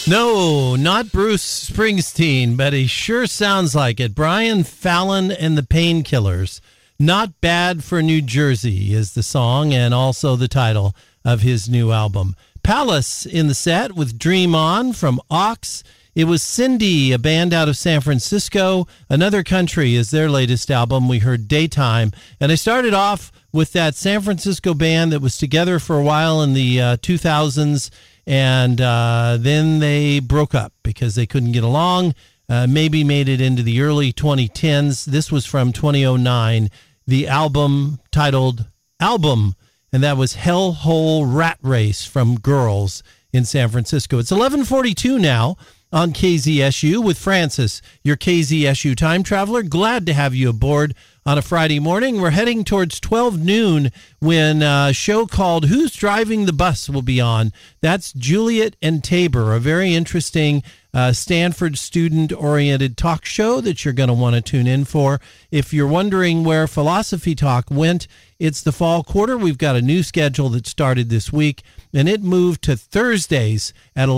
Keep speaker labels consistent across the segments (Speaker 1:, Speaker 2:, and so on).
Speaker 1: No, not Bruce Springsteen, but he sure sounds like it. Brian Fallon and the Painkillers. Not Bad for New Jersey is the song and also the title of his new album. Palace in the set with Dream On from Ox. It was Cindy, a band out of San Francisco. Another Country is their latest album. We heard Daytime. And I started off with that San Francisco band that was together for a while in the 2000s. And then they broke up because they couldn't get along, maybe made it into the early 2010s. This was from 2009, the album titled Album, and that was Hellhole Rat Race from Girls in San Francisco. It's 11:42 now on KZSU with Francis, your KZSU time traveler. Glad to have you aboard on a Friday morning. We're heading towards 12 noon when a show called Who's Driving the Bus will be on. That's Juliet and Tabor, a very interesting Stanford student-oriented talk show that you're going to want to tune in for. If you're wondering where Philosophy Talk went, it's the fall quarter. We've got a new schedule that started this week, and it moved to Thursdays at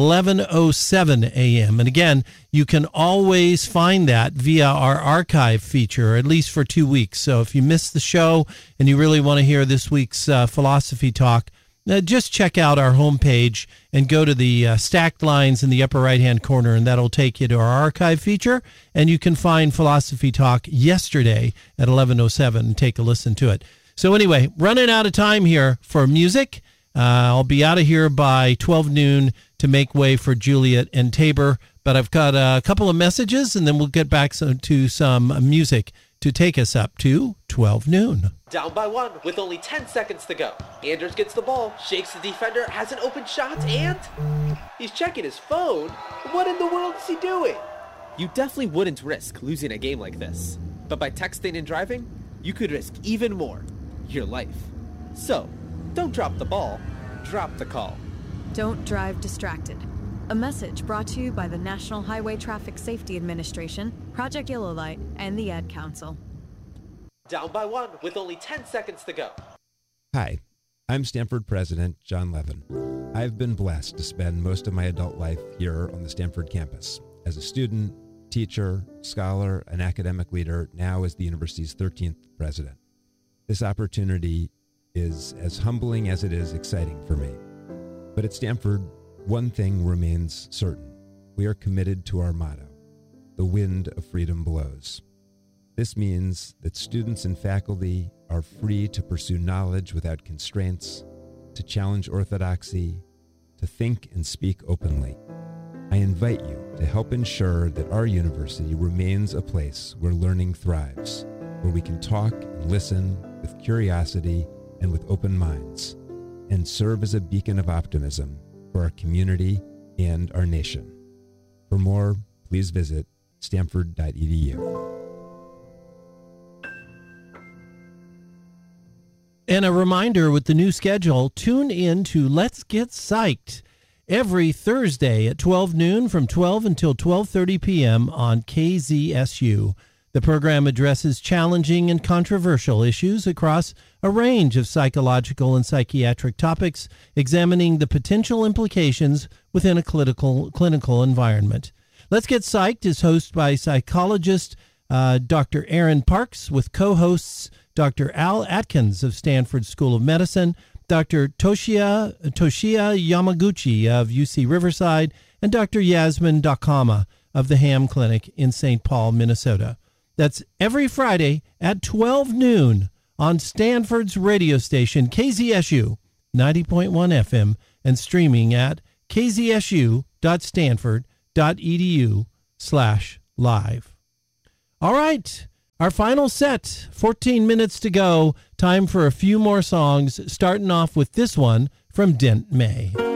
Speaker 1: 11:07 a.m. And again, you can always find that via our archive feature, at least for 2 weeks. So if you missed the show and you really want to hear this week's Philosophy Talk, just check out our homepage and go to the stacked lines in the upper right-hand corner, and that'll take you to our archive feature. And you can find Philosophy Talk yesterday at 11:07 and take a listen to it. So anyway, running out of time here for music. I'll be out of here by 12 noon to make way for Juliet and Tabor. But I've got a couple of messages, and then we'll get back to some music to take us up to 12 noon.
Speaker 2: Down by one with only 10 seconds to go. Anders gets the ball, shakes the defender, has an open shot, and he's checking his phone. What in the world is he doing? You definitely wouldn't risk losing a game like this. But by texting and driving, you could risk even more. Your life. So, don't drop the ball, drop the call.
Speaker 3: Don't drive distracted. A message brought to you by the National Highway Traffic Safety Administration, Project Yellow Light, and the Ad Council.
Speaker 2: Down by one with only 10 seconds to go.
Speaker 4: Hi, I'm Stanford President John Levin. I've been blessed to spend most of my adult life here on the Stanford campus as a student, teacher, scholar, and academic leader, now as the university's 13th president. This opportunity is as humbling as it is exciting for me. But at Stanford, one thing remains certain. We are committed to our motto, the wind of freedom blows. This means that students and faculty are free to pursue knowledge without constraints, to challenge orthodoxy, to think and speak openly. I invite you to help ensure that our university remains a place where learning thrives, where we can talk and listen with curiosity and with open minds, and serve as a beacon of optimism for our community and our nation. For more, please visit stanford.edu.
Speaker 1: And a reminder with the new schedule, tune in to Let's Get Psyched every Thursday at 12 noon from 12 until 12:30 p.m. on KZSU. The program addresses challenging and controversial issues across a range of psychological and psychiatric topics, examining the potential implications within a clinical environment. Let's Get Psyched is hosted by psychologist Dr. Aaron Parks, with co-hosts Dr. Al Atkins of Stanford School of Medicine, Dr. Toshia Yamaguchi of UC Riverside, and Dr. Yasmin Dakama of the Ham Clinic in St. Paul, Minnesota. That's every Friday at 12 noon on Stanford's radio station, KZSU 90.1 FM, and streaming at kzsu.stanford.edu/live. All right, our final set, 14 minutes to go. Time for a few more songs, starting off with this one from Dent May.